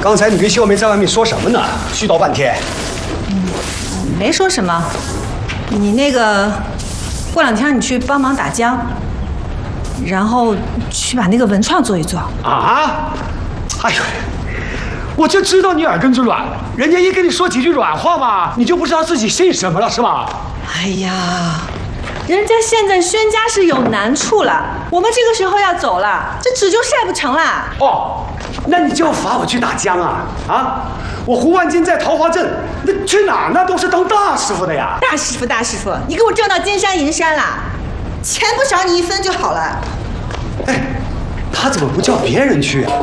刚才你跟秀梅在外面说什么呢？絮叨半天。 没说什么。你那个，过2天你去帮忙打浆，然后去把那个文创做一做。 啊！哎呦，我就知道你耳根子软，人家一跟你说几句软话嘛，你就不知道自己信什么了是吧？ 哎呀，人家现在宣家是有难处了，我们这个时候要走了，这纸就晒不成了。 哦，那你就罚我去打浆啊？啊！我胡万金在桃花镇，那去哪儿那都是当大师傅的呀。 大师傅，大师傅，你给我挣到金山银山了，钱不少你1分就好了。 哎，他怎么不叫别人去啊？